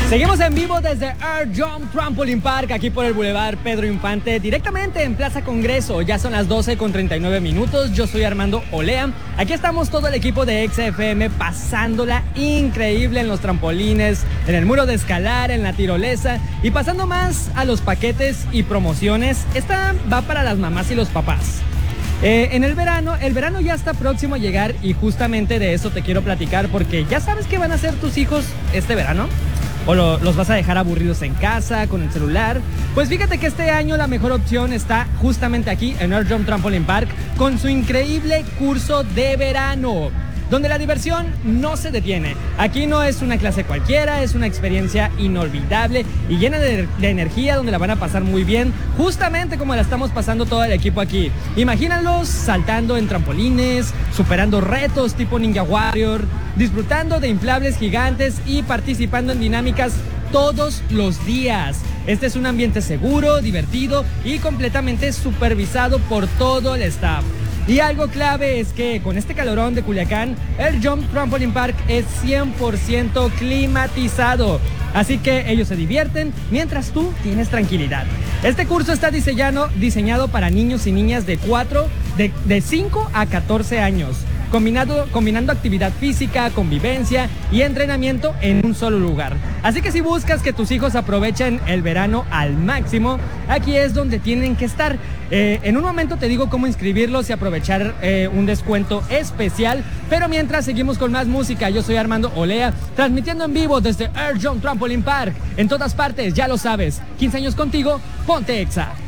Seguimos en vivo desde Air Jump Trampoline Park, aquí por el Boulevard Pedro Infante, directamente en Plaza Congreso. Ya son las 12:39. Yo soy Armando Olea. Aquí estamos todo el equipo de XFM pasándola increíble en los trampolines, en el muro de escalar, en la tirolesa y pasando más a los paquetes y promociones. Esta va para las mamás y los papás. En el verano ya está próximo a llegar y justamente de eso te quiero platicar porque ya sabes qué van a hacer tus hijos este verano. ¿O los vas a dejar aburridos en casa, con el celular? Pues fíjate que este año la mejor opción está justamente aquí en Air Jump Trampoline Park con su increíble curso de verano, donde la diversión no se detiene. Aquí no es una clase cualquiera, es una experiencia inolvidable y llena de energía, donde la van a pasar muy bien, justamente como la estamos pasando todo el equipo aquí. Imagínalos saltando en trampolines, superando retos tipo Ninja Warrior, disfrutando de inflables gigantes y participando en dinámicas todos los días. Este es un ambiente seguro, divertido y completamente supervisado por todo el staff. Y algo clave es que con este calorón de Culiacán, el Jump Trampoline Park es 100% climatizado. Así que ellos se divierten mientras tú tienes tranquilidad. Este curso está diseñado para niños y niñas de 5 a 14 años. Combinando actividad física, convivencia y entrenamiento en un solo lugar. Así que si buscas que tus hijos aprovechen el verano al máximo, aquí es donde tienen que estar. En un momento te digo cómo inscribirlos y aprovechar un descuento especial, pero mientras seguimos con más música. Yo soy Armando Olea, transmitiendo en vivo desde Air Jump Trampoline Park. En todas partes, ya lo sabes, 15 años contigo, ponte Exa.